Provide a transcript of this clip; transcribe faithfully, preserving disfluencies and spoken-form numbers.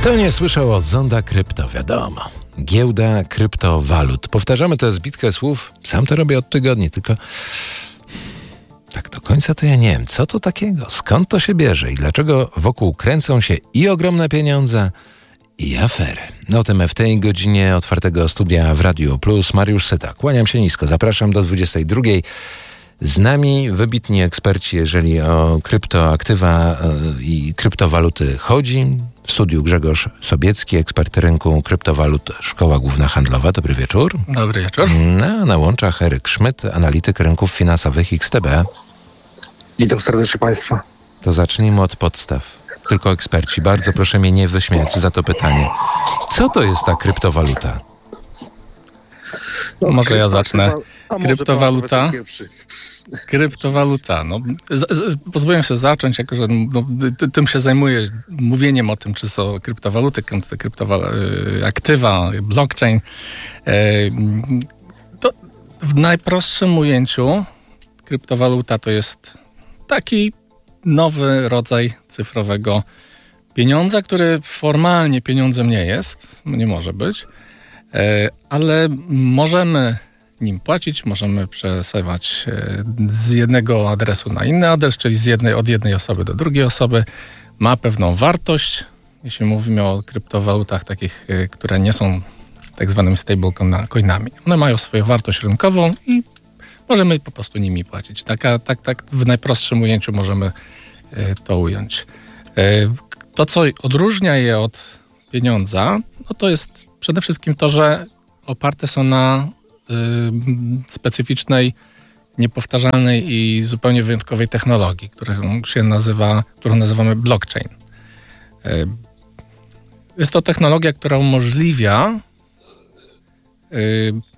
Kto nie słyszał od Zonda Krypto, wiadomo. Giełda kryptowalut. Powtarzamy tę zbitkę słów. Sam to robię od tygodni, tylko tak do końca to ja nie wiem, co to takiego, skąd to się bierze i dlaczego wokół kręcą się i ogromne pieniądze, i afery. O tym w tej godzinie otwartego studia w Radiu Plus. Mariusz Syta. Kłaniam się nisko. Zapraszam do dwudziestej drugiej. Z nami wybitni eksperci, jeżeli o kryptoaktywa i kryptowaluty chodzi. W studiu Grzegorz Sobiecki, ekspert rynku kryptowalut, Szkoła Główna Handlowa. Dobry wieczór. Dobry wieczór. Na, na łączach Eryk Szmyt, analityk rynków finansowych X T B. Witam serdecznie Państwa. To zacznijmy od podstaw. Tylko eksperci. Bardzo proszę mnie nie wyśmiać za to pytanie. Co to jest ta kryptowaluta? No, może ja zacznę. A może Kryptowaluta. Kryptowaluta. No, z, z, pozwolę się zacząć, jako że no, ty, tym się zajmuję, mówieniem o tym, czy są kryptowaluty, kryptoaktywa, blockchain. To w najprostszym ujęciu kryptowaluta to jest taki nowy rodzaj cyfrowego pieniądza, który formalnie pieniądzem nie jest, nie może być, ale możemy nim płacić, możemy przesyłać z jednego adresu na inny adres, czyli z jednej, od jednej osoby do drugiej osoby. Ma pewną wartość, jeśli mówimy o kryptowalutach takich, które nie są tak zwanymi stablecoinami. One mają swoją wartość rynkową i możemy po prostu nimi płacić. Taka, tak, tak w najprostszym ujęciu możemy to ująć. To, co odróżnia je od pieniądza, no to jest przede wszystkim to, że oparte są na y, specyficznej, niepowtarzalnej i zupełnie wyjątkowej technologii, którą się nazywa, którą nazywamy blockchain. Y, jest to technologia, która umożliwia y,